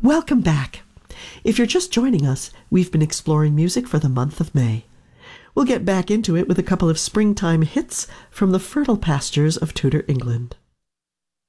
Welcome back. If you're just joining us, we've been exploring music for the month of May. We'll get back into it with a couple of springtime hits from the fertile pastures of Tudor England.